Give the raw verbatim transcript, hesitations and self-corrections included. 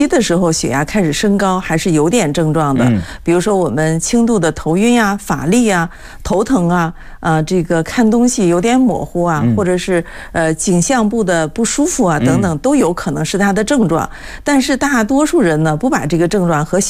的时候血压开始升高，还是有点症状的，比如说我们轻度的头晕啊、乏力啊、头疼啊，啊、呃，这个看东西有点模糊啊，或者是呃颈项部的不舒服啊等等，都有可能是它的症状。但是大多数人呢，不把这个症状和血